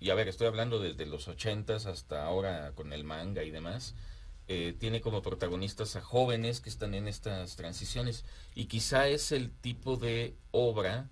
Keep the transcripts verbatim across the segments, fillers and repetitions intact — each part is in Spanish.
y a ver, estoy hablando desde los ochentas hasta ahora con el manga y demás, eh, tiene como protagonistas a jóvenes que están en estas transiciones, y quizá es el tipo de obra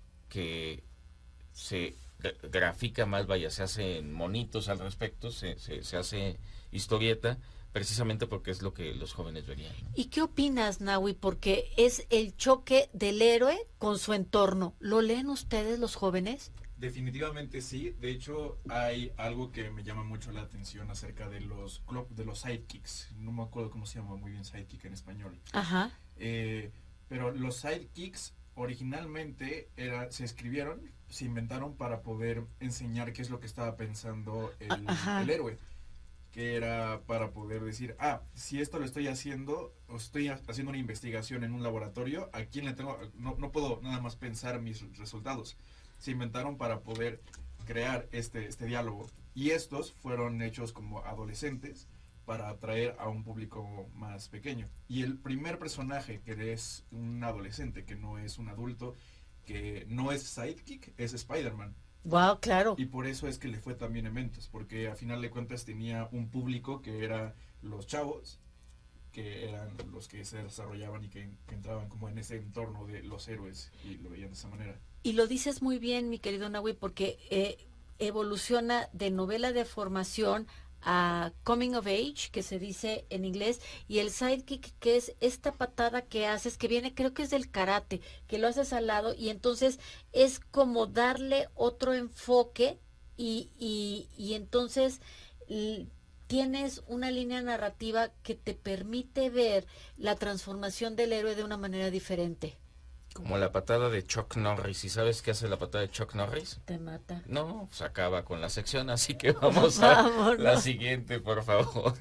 que se grafica más, vaya, se hacen monitos al respecto, se, se, se hace historieta, precisamente porque es lo que los jóvenes verían, ¿no? ¿Y qué opinas, Nahui? Porque es el choque del héroe con su entorno. ¿Lo leen ustedes, los jóvenes? Definitivamente sí. De hecho, hay algo que me llama mucho la atención acerca de los de los sidekicks. No me acuerdo cómo se llama muy bien sidekick en español. Ajá. Eh, pero los sidekicks originalmente era, se escribieron, se inventaron para poder enseñar qué es lo que estaba pensando el, el héroe. Que era para poder decir, ah, si esto lo estoy haciendo, o estoy haciendo una investigación en un laboratorio, ¿a quién le tengo? No, no puedo nada más pensar mis resultados. Se inventaron para poder crear este, este diálogo. Y estos fueron hechos como adolescentes para atraer a un público más pequeño. Y el primer personaje que es un adolescente, que no es un adulto, que no es sidekick, es Spider-Man. Wow, claro. Y por eso es que le fue también en ventas, porque a final de cuentas tenía un público que era los chavos, que eran los que se desarrollaban y que, que entraban como en ese entorno de los héroes y lo veían de esa manera. Y lo dices muy bien, mi querido Nahui, porque eh, evoluciona de novela de formación a coming of age, que se dice en inglés, y el sidekick, que es esta patada que haces, que viene, creo que es del karate, que lo haces al lado, y entonces es como darle otro enfoque, y, y, y entonces l- tienes una línea narrativa que te permite ver la transformación del héroe de una manera diferente. Como la patada de Chuck Norris. ¿Y sabes qué hace la patada de Chuck Norris? Te mata. No, se acaba con la sección, así que vamos a Vámonos. la siguiente, por favor.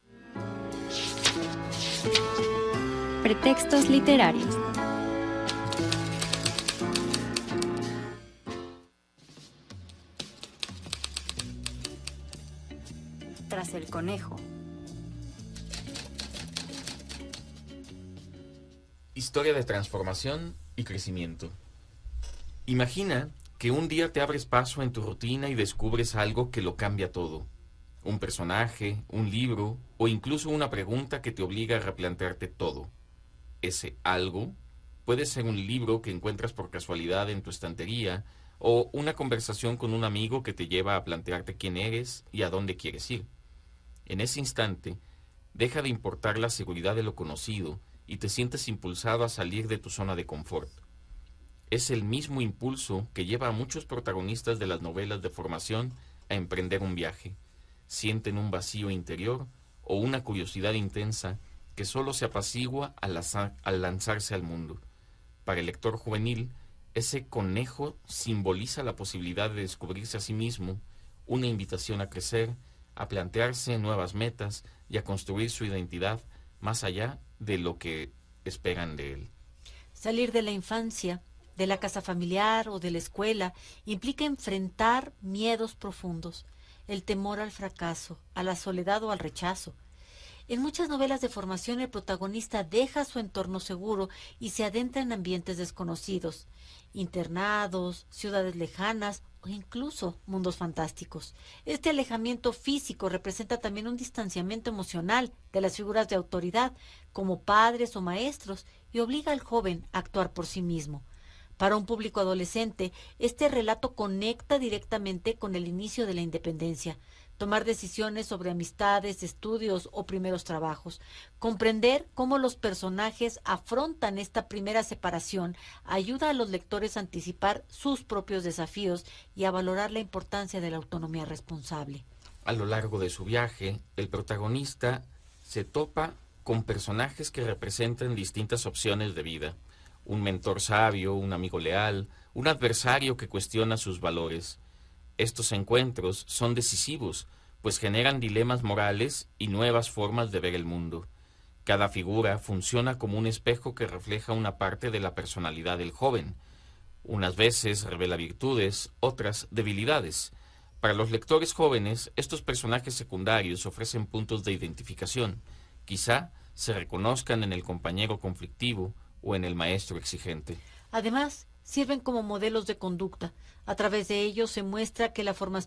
Pretextos literarios. Tras el conejo. Historia de transformación y crecimiento. Imagina que un día te abres paso en tu rutina y descubres algo que lo cambia todo. Un personaje, un libro o incluso una pregunta que te obliga a replantearte todo. Ese algo puede ser un libro que encuentras por casualidad en tu estantería o una conversación con un amigo que te lleva a plantearte quién eres y a dónde quieres ir. En ese instante, deja de importar la seguridad de lo conocido y te sientes impulsado a salir de tu zona de confort. Es el mismo impulso que lleva a muchos protagonistas de las novelas de formación a emprender un viaje. Sienten un vacío interior o una curiosidad intensa que solo se apacigua al, azar, al lanzarse al mundo. Para el lector juvenil, ese conejo simboliza la posibilidad de descubrirse a sí mismo, una invitación a crecer, a plantearse nuevas metas y a construir su identidad más allá de lo que esperan de él. Salir de la infancia, de la casa familiar o de la escuela, implica enfrentar miedos profundos, el temor al fracaso, a la soledad o al rechazo. En muchas novelas de formación el protagonista deja su entorno seguro y se adentra en ambientes desconocidos, internados, ciudades lejanas o incluso mundos fantásticos. Este alejamiento físico representa también un distanciamiento emocional de las figuras de autoridad, como padres o maestros, y obliga al joven a actuar por sí mismo. Para un público adolescente, este relato conecta directamente con el inicio de la independencia, tomar decisiones sobre amistades, estudios o primeros trabajos. Comprender cómo los personajes afrontan esta primera separación ayuda a los lectores a anticipar sus propios desafíos y a valorar la importancia de la autonomía responsable. A lo largo de su viaje, el protagonista se topa con personajes que representan distintas opciones de vida. Un mentor sabio, un amigo leal, un adversario que cuestiona sus valores. Estos encuentros son decisivos, pues generan dilemas morales y nuevas formas de ver el mundo. Cada figura funciona como un espejo que refleja una parte de la personalidad del joven. Unas veces revela virtudes, otras debilidades. Para los lectores jóvenes, estos personajes secundarios ofrecen puntos de identificación. Quizá se reconozcan en el compañero conflictivo o en el maestro exigente. Además, sirven como modelos de conducta. A través de ellos se muestra que la formación